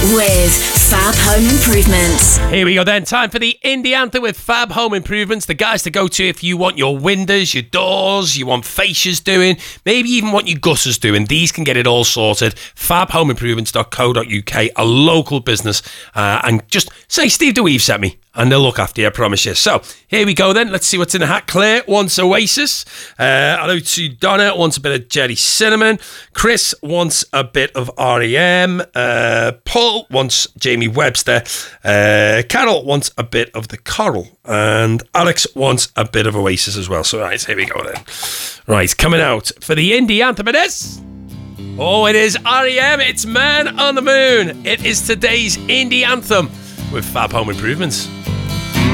with Fab Home Improvements. Here we go then. Time for the indie anthem with Fab Home Improvements. The guys to go to if you want your windows, your doors, you want fascias doing, maybe even want your gutters doing. These can get it all sorted. fabhomeimprovements.co.uk, a local business. And just say Steve DeWeave sent me, and they'll look after you, I promise you. So, here we go then. Let's see what's in the hat. Claire wants Oasis. Hello to Donna, wants a bit of Jelly Cinnamon. Chris wants a bit of R.E.M. Paul wants Jamie Webster. Carol wants a bit of The Coral. And Alex wants a bit of Oasis as well. So, right, here we go then. Right, coming out for the indie anthem it is. Oh, it is R.E.M. It's Man on the Moon. It is today's indie anthem with Fab Home Improvements.